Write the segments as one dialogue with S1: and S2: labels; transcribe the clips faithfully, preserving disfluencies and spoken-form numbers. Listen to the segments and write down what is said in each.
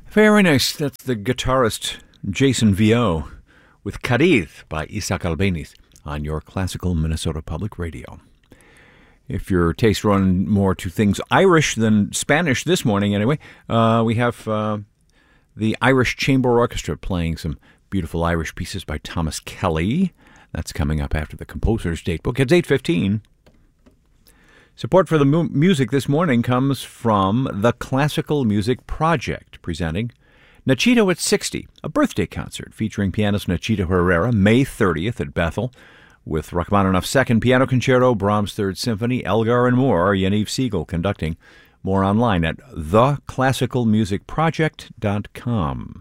S1: Very nice. That's the guitarist Jason Vio with Carir by Isaac Albeniz on your classical Minnesota Public Radio. If your tastes run more to things Irish than Spanish this morning anyway, uh, we have uh, the Irish Chamber Orchestra playing some beautiful Irish pieces by Thomas Kelly. That's coming up after the Composer's Datebook. It's eight fifteen. Support for the mu- music this morning comes from the Classical Music Project, presenting Nachito at sixty, a birthday concert featuring pianist Nachito Herrera, May thirtieth at Bethel, with Rachmaninoff's Second Piano Concerto, Brahms' Third Symphony, Elgar, and more. Yaniv Siegel conducting. More online at the classical music project dot com.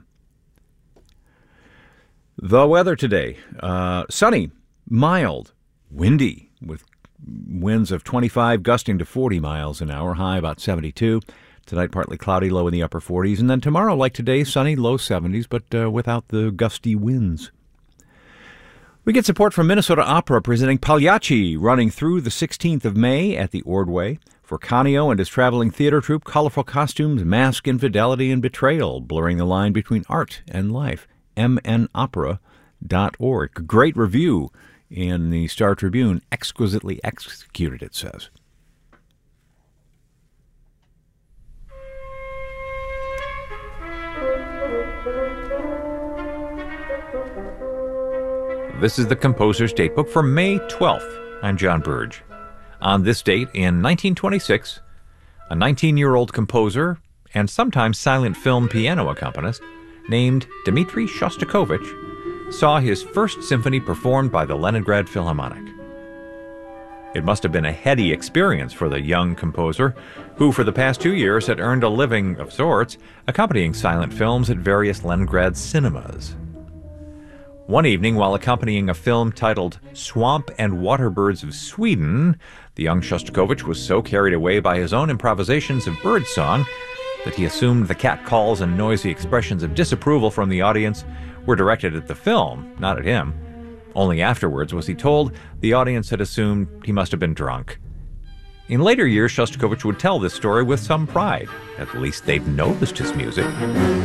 S1: The weather today, uh, sunny, mild, windy, with winds of twenty-five gusting to forty miles an hour, high about seventy-two. Tonight, partly cloudy, low in the upper forties. And then tomorrow, like today, sunny, low seventies, but uh, without the gusty winds. We get support from Minnesota Opera, presenting Pagliacci, running through the sixteenth of May at the Ordway. For Canio and his traveling theater troupe, colorful costumes, mask, infidelity, and betrayal, blurring the line between art and life. m n opera dot org. Great review in the Star Tribune. Exquisitely executed, it says. This is the Composer's Datebook for May twelfth. I'm John Burge. On this date in nineteen twenty-six, a nineteen-year-old composer and sometimes silent film piano accompanist named Dmitri Shostakovich saw his first symphony performed by the Leningrad Philharmonic. It must have been a heady experience for the young composer, who for the past two years had earned a living of sorts accompanying silent films at various Leningrad cinemas. One evening, while accompanying a film titled Swamp and Waterbirds of Sweden, the young Shostakovich was so carried away by his own improvisations of birdsong that he assumed the catcalls and noisy expressions of disapproval from the audience were directed at the film, not at him. Only afterwards was he told the audience had assumed he must have been drunk. In later years, Shostakovich would tell this story with some pride. At least they'd noticed his music.